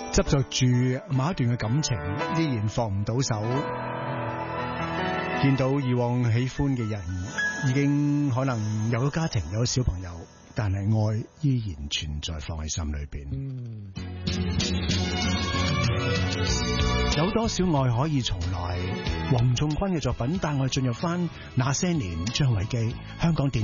執着住某一段嘅感情，依然放唔到手。見到以往喜歡嘅人，已經可能有咗家庭，有咗小朋友，但係愛依然存在，放喺心裏邊。有多少愛可以重來？黃仲坤嘅作品帶我進入翻那些年，張偉基香港電